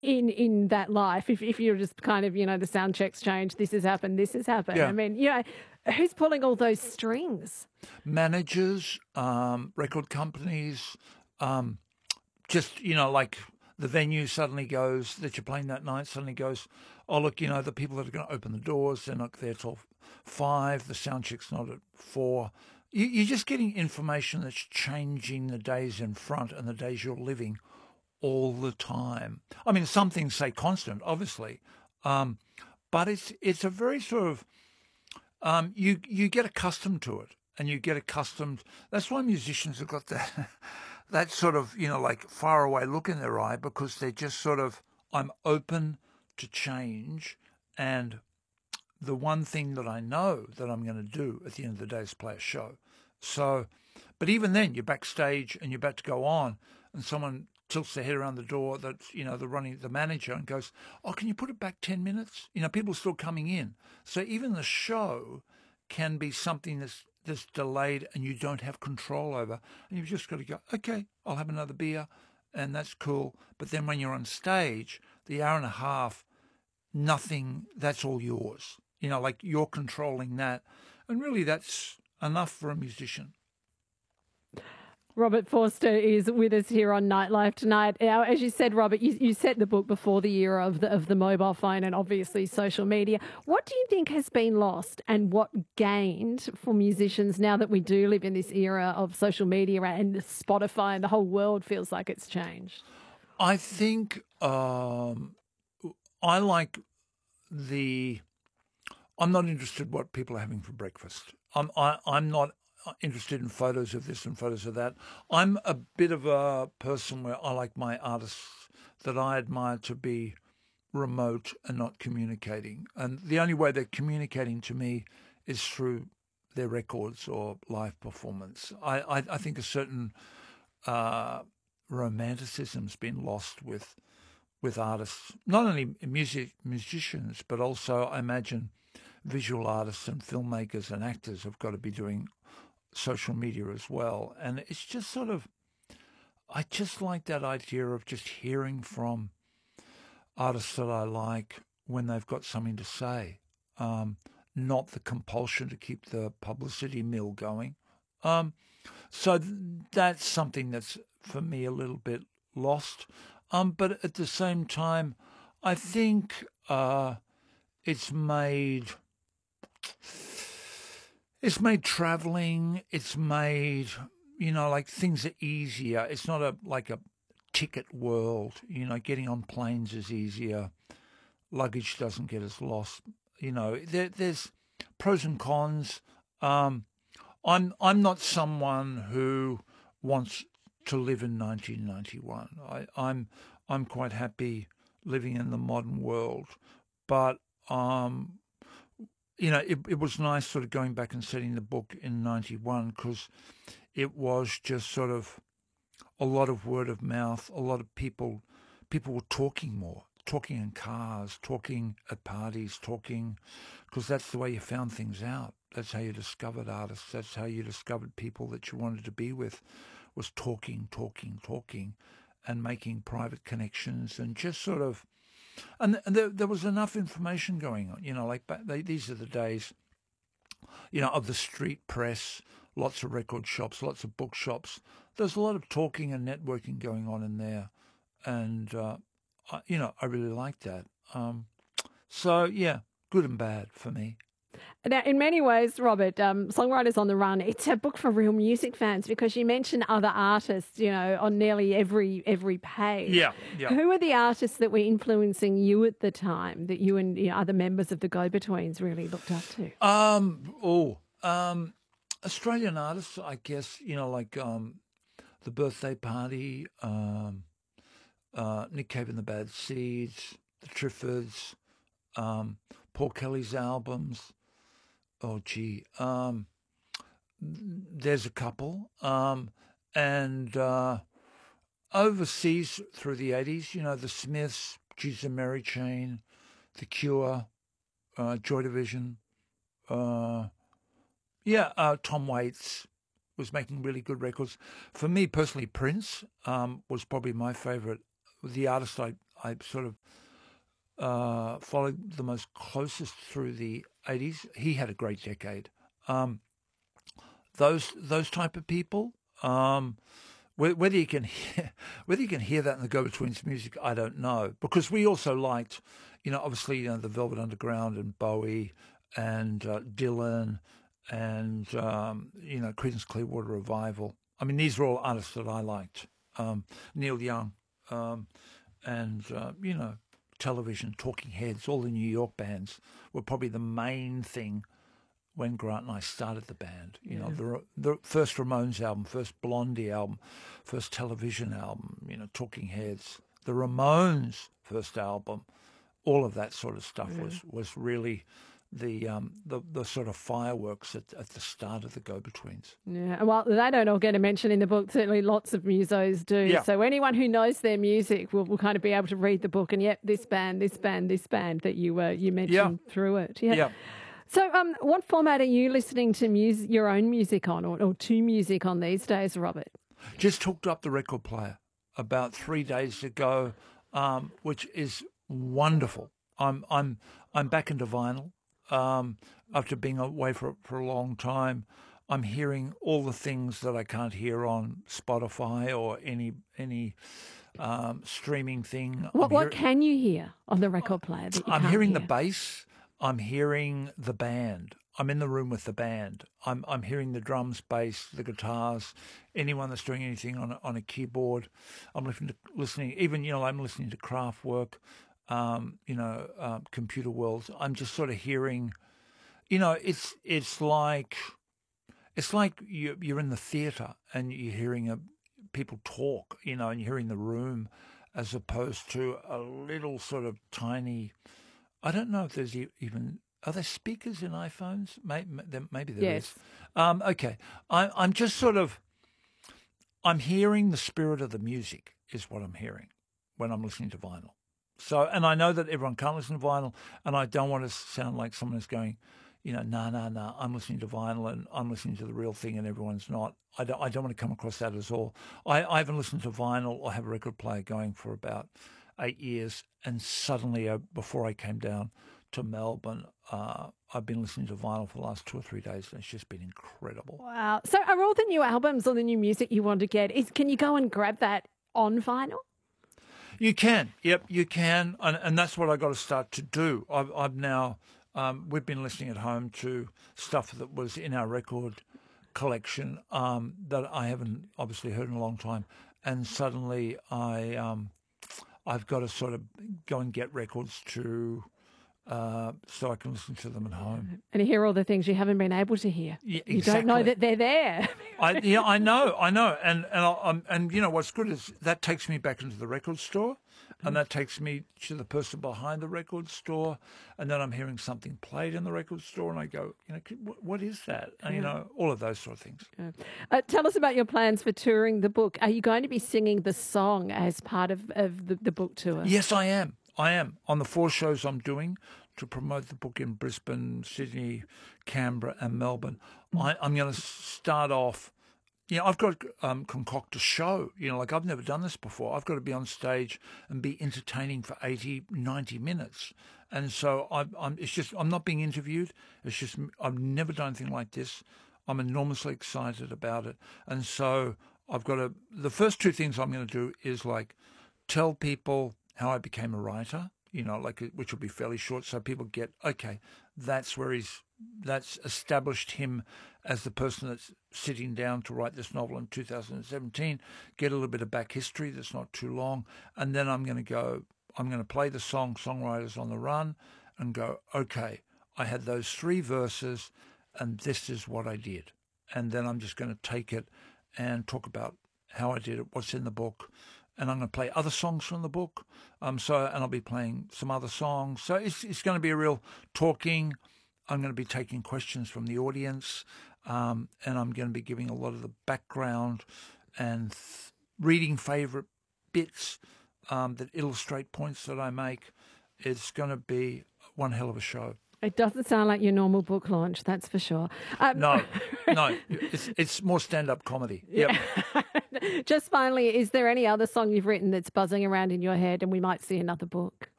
in that life, if you're just kind of, the sound checks change, this has happened, this has happened. I Yeah. mean, who's pulling all those strings? Managers, record companies, just, like the venue suddenly goes, that you're playing that night suddenly goes, oh, look, the people that are going to open the doors, they're not there till 5, the sound check's not at 4. You're just getting information that's changing the days in front and the days you're living all the time. I mean, some things say constant, obviously, but it's a very sort of you get accustomed to it, and you get accustomed. That's why musicians have got that that sort of like far away look in their eye, because they're just sort of, I'm open to change, and the one thing that I know that I'm going to do at the end of the day is play a show. So, but even then, you're backstage and you're about to go on, and someone tilts their head around the door, that's the manager, and goes, oh, can you put it back 10 minutes? People are still coming in. So even the show can be something that's delayed and you don't have control over. And you've just got to go, okay, I'll have another beer, and that's cool. But then when you're on stage, the hour and a half, nothing, that's all yours. Like you're controlling that. And really that's enough for a musician. Robert Forster is with us here on Nightlife tonight. Now, as you said, Robert, you set the book before the era of the mobile phone and obviously social media. What do you think has been lost and what gained for musicians now that we do live in this era of social media and Spotify, and the whole world feels like it's changed? I think I like I'm not interested what people are having for breakfast. I'm not interested in photos of this and photos of that. I'm a bit of a person where I like my artists that I admire to be remote and not communicating. And the only way they're communicating to me is through their records or live performance. I think a certain romanticism's been lost with artists, not only musicians, but also I imagine visual artists and filmmakers and actors have got to be doing social media as well. And it's just sort of, I just like that idea of just hearing from artists that I like when they've got something to say, not the compulsion to keep the publicity mill going. So that's something that's for me a little bit lost. But at the same time, I think it's made traveling, it's made, like things are easier. It's not like a ticket world, getting on planes is easier. Luggage doesn't get as lost. There's pros and cons. I'm not someone who wants to live in 1991. I'm quite happy living in the modern world, but it was nice sort of going back and setting the book in 91, because it was just sort of a lot of word of mouth, a lot of people were talking more, talking in cars, talking at parties, talking, because that's the way you found things out. That's how you discovered artists. That's how you discovered people that you wanted to be with, was talking, and making private connections, and just sort of, and there was enough information going on, like these are the days, of the street press, lots of record shops, lots of bookshops. There's a lot of talking and networking going on in there, and I really like that. So yeah, good and bad for me. Now, in many ways, Robert, Songwriters on the Run, it's a book for real music fans, because you mention other artists, on nearly every page. Yeah. Who are the artists that were influencing you at the time that you and other members of the Go-Betweens really looked up to? Australian artists, I guess, like The Birthday Party, Nick Cave and the Bad Seeds, The Triffids, Paul Kelly's albums. Oh, gee. There's a couple. And overseas through the 80s, the Smiths, Jesus and Mary Chain, The Cure, Joy Division. Tom Waits was making really good records. For me personally, Prince was probably my favourite, the artist I I sort of followed the most closest through the 80s. He had a great decade. Those type of people. Whether you can hear that in the Go-Betweens music, I don't know, because we also liked, obviously, the Velvet Underground and Bowie and Dylan and Creedence Clearwater Revival. I mean, these are all artists that I liked. Neil Young, and Television, Talking Heads, all the New York bands were probably the main thing when Grant and I started the band. The first Ramones album, first Blondie album, first Television album, Talking Heads, the Ramones first album, all of that sort of stuff was really the sort of fireworks at the start of the Go-Betweens. Yeah, well, they don't all get a mention in the book. Certainly lots of musos do. Yeah. So anyone who knows their music will kind of be able to read the book and, this band that you mentioned through it. Yeah. So what format are you listening to your own music on or to music on these days, Robert? Just hooked up the record player about 3 days ago, which is wonderful. I'm back into vinyl after being away for a long time. I'm hearing all the things that I can't hear on Spotify or any streaming thing. What can you hear on the record player that you I'm can't hearing hear? the bass. I'm hearing the band. I'm in the room with the band. I'm hearing the drums, bass, the guitars, anyone that's doing anything on a keyboard. I'm listening. Even I'm listening to Kraftwerk, Computer Worlds. I'm just sort of hearing. It's like you're in the theatre and you're hearing people talk. And you're hearing the room, as opposed to a little sort of tiny. I don't know if there's even... Are there speakers in iPhones? Maybe there is. Okay. I'm just sort of... I'm hearing the spirit of the music is what I'm hearing when I'm listening to vinyl. So, and I know that everyone can't listen to vinyl, and I don't want to sound like someone who's going, nah, I'm listening to vinyl and I'm listening to the real thing and everyone's not. I don't want to come across that at all. I haven't listened to vinyl or have a record player going for about 8 years, and suddenly, before I came down to Melbourne, I've been listening to vinyl for the last 2 or 3 days, and it's just been incredible. Wow. So are all the new albums or the new music you want to get, can you go and grab that on vinyl? You can. Yep, you can. And that's what I got to start to do. I've now, we've been listening at home to stuff that was in our record collection that I haven't obviously heard in a long time. And suddenly I've got to sort of go and get records so I can listen to them at home. And hear all the things you haven't been able to hear. Yeah, exactly. You don't know that they're there. I know. And what's good is that takes me back into the record store, and that takes me to the person behind the record store, and then I'm hearing something played in the record store, and I go, what is that? And, all of those sort of things. Yeah. Tell us about your plans for touring the book. Are you going to be singing the song as part of the book tour? Yes, I am. On the 4 shows I'm doing to promote the book in Brisbane, Sydney, Canberra and Melbourne. I'm going to start off, I've got to concoct a show, I've never done this before. I've got to be on stage and be entertaining for 80, 90 minutes. And so I'm not being interviewed. It's just, I've never done anything like this. I'm enormously excited about it. And so the first 2 things I'm going to do is tell people how I became a writer, which will be fairly short, so people get, okay, that's established him as the person that's sitting down to write this novel in 2017, get a little bit of back history that's not too long, and then I'm going to play the song Songwriters on the Run and go, okay, I had those 3 verses and this is what I did. And then I'm just going to take it and talk about how I did it, what's in the book, and I'm going to play other songs from the book. And I'll be playing some other songs. So it's going to be a real talking. I'm going to be taking questions from the audience, and I'm going to be giving a lot of the background and reading favourite bits that illustrate points that I make. It's going to be one hell of a show. It doesn't sound like your normal book launch, that's for sure. No, it's more stand-up comedy. Yep. Just finally, is there any other song you've written that's buzzing around in your head and we might see another book?